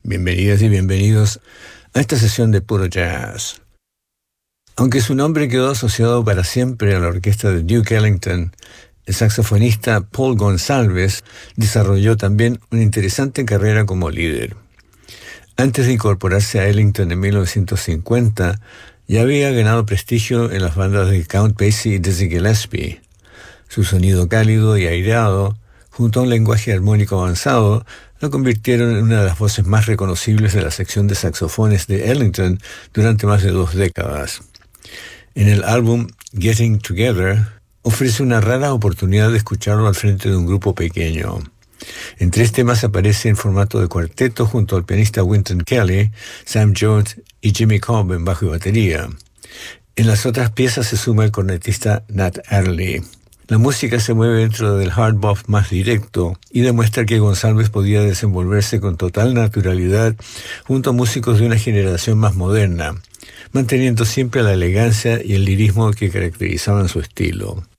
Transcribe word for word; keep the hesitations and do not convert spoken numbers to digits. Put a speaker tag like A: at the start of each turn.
A: Bienvenidas y bienvenidos a esta sesión de puro jazz. Aunque su nombre quedó asociado para siempre a la orquesta de Duke Ellington, el saxofonista Paul Gonsalves desarrolló también una interesante carrera como líder. Antes de incorporarse a Ellington en mil novecientos cincuenta, ya había ganado prestigio en las bandas de Count Basie y Dizzy Gillespie. Su sonido cálido y aireado, junto a un lenguaje armónico avanzado, lo convirtieron en una de las voces más reconocibles de la sección de saxofones de Ellington durante más de dos décadas. En el álbum Getting Together, ofrece una rara oportunidad de escucharlo al frente de un grupo pequeño. En tres temas aparece en formato de cuarteto junto al pianista Wynton Kelly, Sam Jones y Jimmy Cobb en bajo y batería. En las otras piezas se suma el cornetista Nat Adderley. La música se mueve dentro del hard bop más directo y demuestra que Gonsalves podía desenvolverse con total naturalidad junto a músicos de una generación más moderna, manteniendo siempre la elegancia y el lirismo que caracterizaban su estilo.